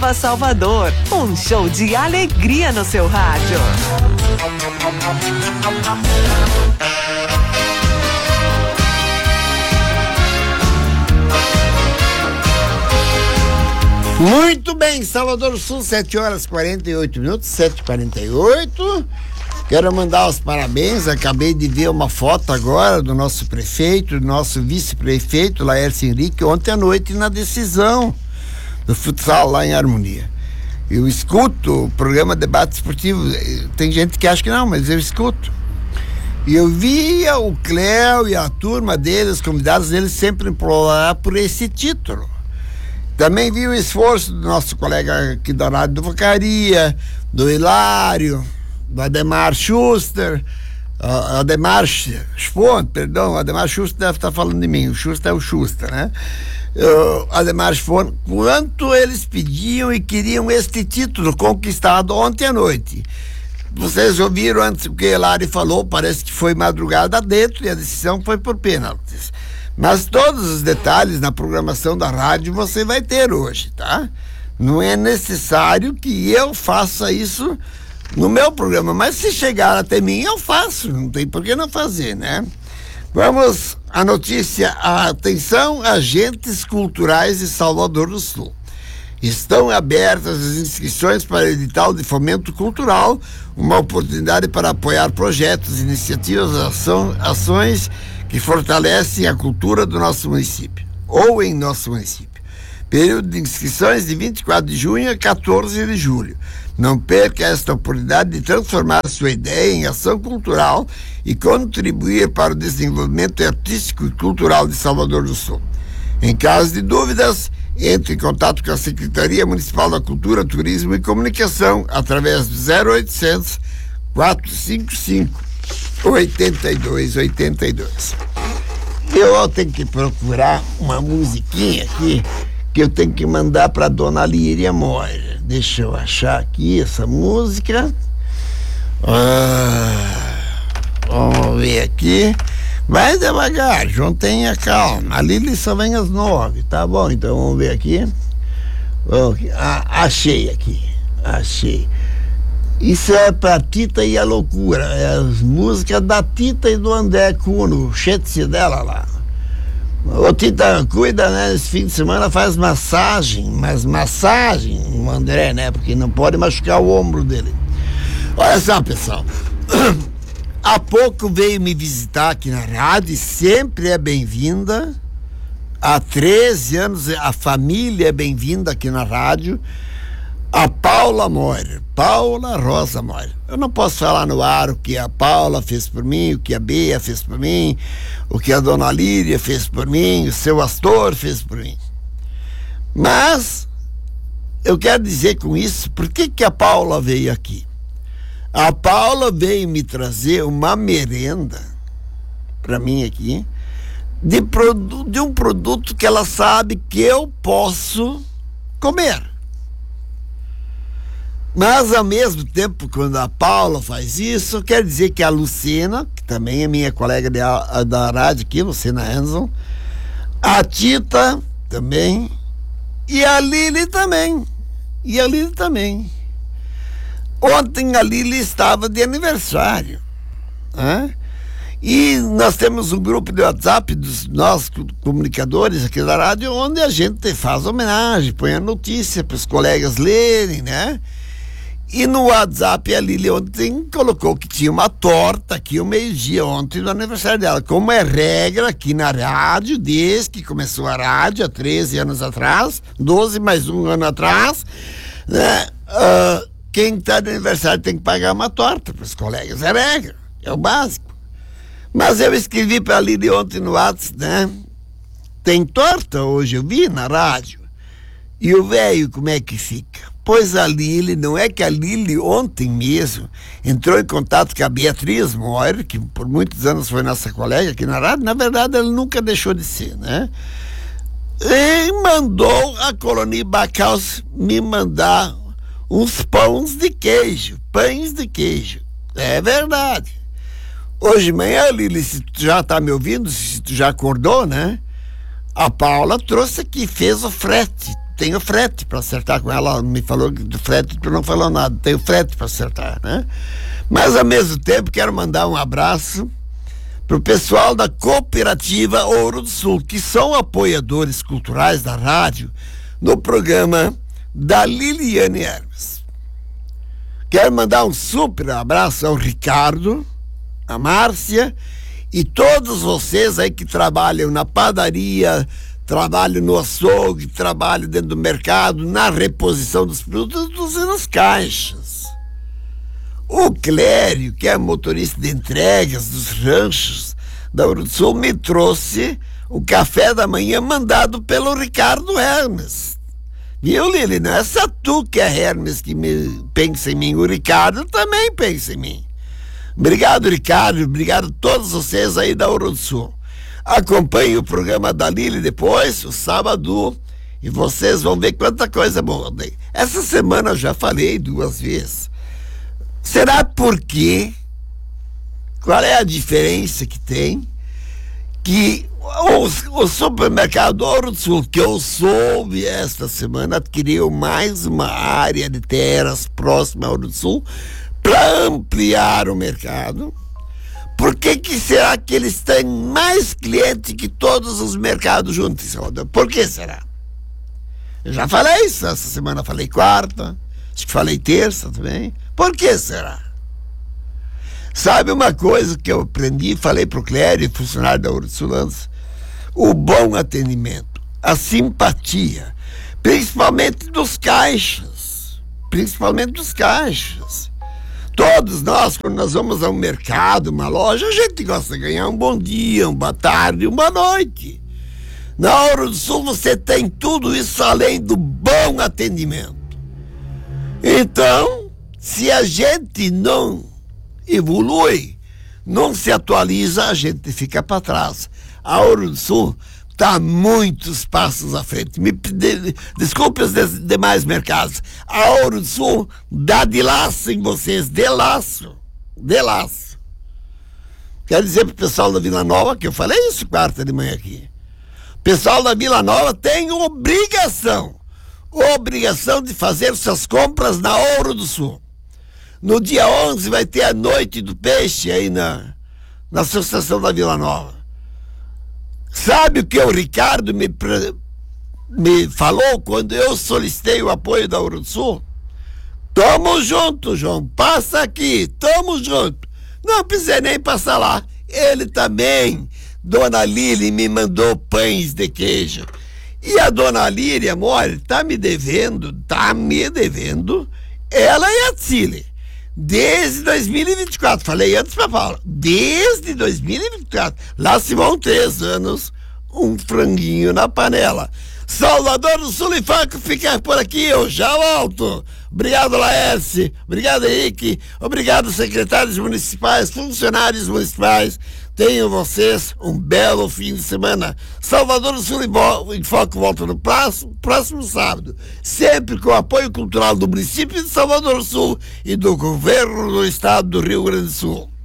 Salvador, um show de alegria no seu rádio. Muito bem, Salvador Sul, 7h48, 7h48. Quero mandar os parabéns. Acabei de ver uma foto agora do nosso prefeito, do nosso vice-prefeito, Laércio Henrique, ontem à noite na decisão do futsal lá em Harmonia. Eu escuto o programa Debate Esportivo. Tem gente que acha que não, mas eu escuto. E eu via o Cléo e a turma deles, os convidados deles, sempre implorar por esse título. Também vi o esforço do nosso colega aqui da Rádio do Vacaria, do Hilário, do Ademar Schuster, Ademar Schuster deve estar falando de mim, o Schuster é o Schuster, né? Ademar Schuster, quanto eles pediam e queriam este título conquistado ontem à noite. Vocês ouviram antes o que o Hilário falou, parece que foi madrugada dentro e a decisão foi por pênaltis. Mas todos os detalhes na programação da rádio você vai ter hoje, tá? Não é necessário que eu faça isso no meu programa, mas se chegar até mim eu faço, não tem por que não fazer, né? Vamos à notícia. Atenção, agentes culturais de Salvador do Sul. Estão abertas as inscrições para o edital de fomento cultural, uma oportunidade para apoiar projetos, iniciativas, ações que fortalecem a cultura do nosso município, ou em nosso município. Período de inscrições de 24 de junho a 14 de julho. Não perca esta oportunidade de transformar sua ideia em ação cultural e contribuir para o desenvolvimento artístico e cultural de Salvador do Sul. Em caso de dúvidas, entre em contato com a Secretaria Municipal da Cultura, Turismo e Comunicação através do 0800 455 8282. Eu tenho que procurar uma musiquinha aqui que eu tenho que mandar para dona Líria Moira. Deixa eu achar aqui essa música. Vamos ver aqui. Vai devagar, João, tenha calma. A Lili só vem às 9, tá bom? Então vamos ver aqui. Achei aqui. Achei. Isso é pra Tita e a Loucura. É as músicas da Tita e do André Cuno, o chetse dela lá. Ô Tita, cuida, né? Esse fim de semana faz massagem, mas massagem no André, né? Porque não pode machucar o ombro dele. Olha só, pessoal. Há pouco veio me visitar aqui na rádio e sempre é bem-vinda. Há 13 anos a família é bem-vinda aqui na rádio. A Paula Moira, Paula Rosa Moira. Eu não posso falar no ar o que a Paula fez por mim, o que a Bea fez por mim, o que a dona Líria fez por mim, o seu Astor fez por mim. Mas eu quero dizer com isso, por que a Paula veio aqui? A Paula veio me trazer uma merenda para mim aqui de um produto que ela sabe que eu posso comer. Mas ao mesmo tempo, quando a Paula faz isso, quer dizer que a Lucena, que também é minha colega da rádio aqui, Lucena Hanson, a Tita também, e a Lili também. Ontem a Lili estava de aniversário, né? E nós temos um grupo de WhatsApp dos nossos comunicadores aqui da rádio, onde a gente faz homenagem, põe a notícia para os colegas lerem, né? E no WhatsApp a Lili ontem colocou que tinha uma torta aqui ao meio-dia ontem do aniversário dela. Como é regra aqui na rádio, desde que começou a rádio há 13 anos atrás, 12 mais um ano atrás, né? Quem está de aniversário tem que pagar uma torta para os colegas, é regra, é o básico. Mas eu escrevi para a Lili ontem no WhatsApp, né? Tem torta hoje, eu vi na rádio. E o velho, como é que fica? Pois a Lili, não é que a Lili ontem mesmo entrou em contato com a Beatriz Moira, que por muitos anos foi nossa colega aqui na rádio, na verdade ela nunca deixou de ser, né? E mandou a Colonia Bacaus me mandar uns pães de queijo. É verdade. Hoje de manhã, Lili, se tu já tá me ouvindo, se tu já acordou, né? A Paula trouxe aqui, fez o frete. tenho frete para acertar com ela. Ela me falou que do frete tu não falou nada. Tenho frete para acertar, né? Mas ao mesmo tempo quero mandar um abraço para o pessoal da Cooperativa Ouro do Sul, que são apoiadores culturais da rádio no programa da Liliane Hermes. Quero mandar um super abraço ao Ricardo, a Márcia e todos vocês aí que trabalham na padaria, trabalham no açougue, trabalham dentro do mercado, na reposição dos produtos e nas caixas. O Clério, que é motorista de entregas dos ranchos da Ouro do Sul, me trouxe o café da manhã mandado pelo Ricardo Hermes. Viu, Lili? Não é só tu que é Hermes que me pensa em mim, o Ricardo também pensa em mim. Obrigado, Ricardo, obrigado a todos vocês aí da Ouro do Sul. Acompanhe o programa da Lili depois, o sábado, e vocês vão ver quanta coisa boa. Essa semana eu já falei 2 vezes. Será porque? Qual é a diferença que tem? Que o supermercado Ouro do Sul, que eu soube esta semana, adquiriu mais uma área de terras próxima ao Ouro do Sul para ampliar o mercado. Por que será que eles têm mais clientes que todos os mercados juntos? Por que será? Eu já falei isso essa semana, falei quarta, acho que falei terça também. Por que será? Sabe uma coisa que eu aprendi, falei pro Clério, funcionário da Ouro do Sul antes, o bom atendimento, a simpatia, principalmente dos caixas. Todos nós, quando nós vamos a um mercado, uma loja, a gente gosta de ganhar um bom dia, uma boa tarde, uma boa noite. Na Ouro do Sul você tem tudo isso além do bom atendimento. Então, se a gente não evolui, não se atualiza, a gente fica para trás. A Ouro do Sul está muitos passos à frente. Desculpe os demais mercados. A Ouro do Sul dá de laço em vocês, de laço. Quero dizer para o pessoal da Vila Nova, que eu falei isso quarta de manhã aqui. O pessoal da Vila Nova tem obrigação de fazer suas compras na Ouro do Sul. No dia 11 vai ter a Noite do Peixe aí na Associação da Vila Nova. Sabe o que o Ricardo me falou quando eu solicitei o apoio da Ouro do Sul? Tamo junto, João, passa aqui, tamo junto. Não precisei nem passar lá. Ele também, Dona Lili, me mandou pães de queijo. E a Dona Lili, amor, tá me devendo, ela e a Tsile. Desde 2024, falei antes pra Paula, desde 2024, lá se vão 3 anos, um franguinho na panela. Salvador do Sul e Funk fica por aqui, eu já volto. Obrigado, Laércio, obrigado, Henrique, obrigado, secretários municipais, funcionários municipais. Tenham vocês um belo fim de semana. Salvador do Sul e Foco volta no próximo sábado, sempre com o apoio cultural do município de Salvador do Sul e do governo do estado do Rio Grande do Sul.